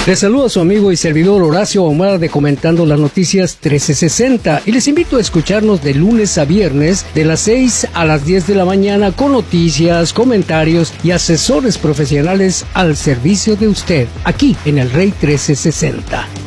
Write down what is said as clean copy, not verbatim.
Les saluda a su amigo y servidor Horacio Ahumada de Comentando las Noticias 1360 y les invito a escucharnos de lunes a viernes de las 6 a las 10 de la mañana con noticias, comentarios y asesores profesionales al servicio de usted, aquí en el Rey 1360.